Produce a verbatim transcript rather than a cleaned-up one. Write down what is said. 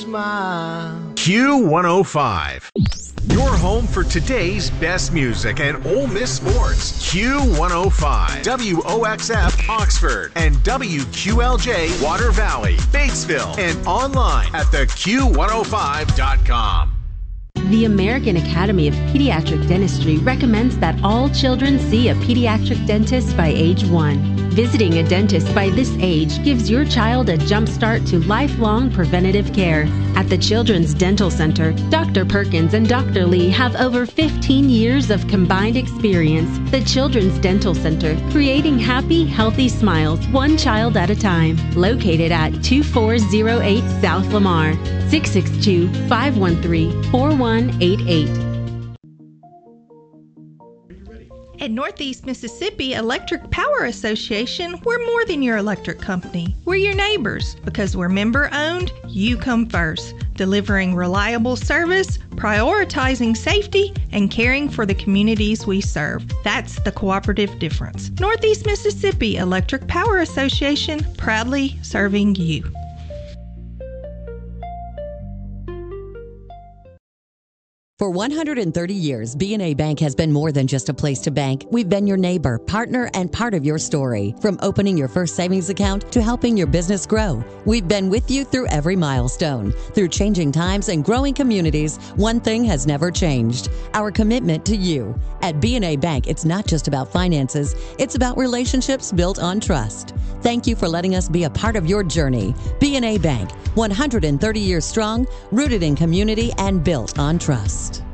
Smile. Q one oh five. Your home for today's best music and Ole Miss sports. Q one oh five. W O X F Oxford and W Q L J Water Valley, Batesville, and online at the Q one oh five dot com. The American Academy of Pediatric Dentistry recommends that all children see a pediatric dentist by age one. Visiting a dentist by this age gives your child a jump start to lifelong preventative care. At the Children's Dental Center, Doctor Perkins and Doctor Lee have over fifteen years of combined experience. The Children's Dental Center, creating happy, healthy smiles one child at a time. Located at two four zero eight South Lamar, six six two, five one three, four one eight eight. At Northeast Mississippi Electric Power Association, we're more than your electric company. We're your neighbors because we're member-owned, you come first, delivering reliable service, prioritizing safety, and caring for the communities we serve. That's the cooperative difference. Northeast Mississippi Electric Power Association, proudly serving you. For one hundred thirty years, B and A Bank has been more than just a place to bank. We've been your neighbor, partner, and part of your story. From opening your first savings account to helping your business grow, we've been with you through every milestone. Through changing times and growing communities, one thing has never changed: our commitment to you. At B and A Bank, it's not just about finances, it's about relationships built on trust. Thank you for letting us be a part of your journey. B and A Bank, one hundred thirty years strong, rooted in community and built on trust.